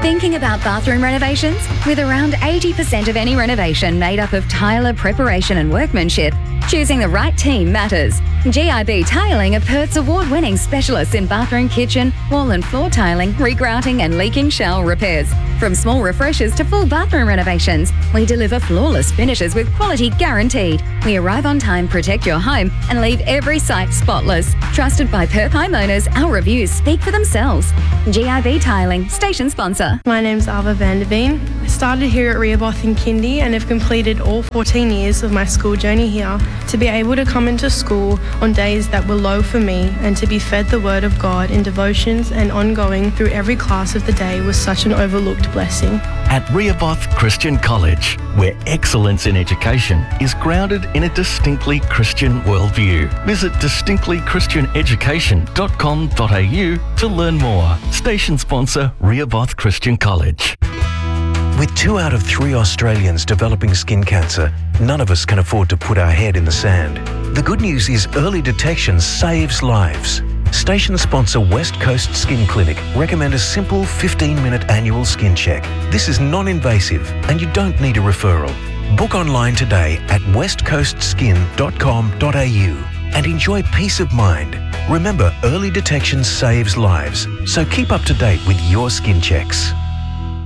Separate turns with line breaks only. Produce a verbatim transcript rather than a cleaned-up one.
Thinking about bathroom renovations? With around eighty percent of any renovation made up of tiler preparation and workmanship, choosing the right team matters. G I B Tiling are Perth's award-winning specialists in bathroom, kitchen, wall and floor tiling, regrouting and leaking shower repairs. From small refreshers to full bathroom renovations, we deliver flawless finishes with quality guaranteed. We arrive on time, protect your home and leave every site spotless. Trusted by Perth homeowners, our reviews speak for themselves. G I B Tiling, station sponsor.
My name's Ava Vanderveen. I started here at Rehoboth in kindy and have completed all fourteen years of my school journey here. To be able to come into school on days that were low for me and to be fed the Word of God in devotions and ongoing through every class of the day was such an overlooked blessing.
At Rehoboth Christian College, where excellence in education is grounded in a distinctly Christian worldview. Visit distinctly christian education dot com dot a u to learn more. Station sponsor Rehoboth Christian College.
With two out of three Australians developing skin cancer, none of us can afford to put our head in the sand. The good news is early detection saves lives. Station sponsor West Coast Skin Clinic recommend a simple fifteen minute annual skin check. This is non-invasive and you don't need a referral. Book online today at west coast skin dot com dot a u and enjoy peace of mind. Remember, early detection saves lives, so keep up to date with your skin checks.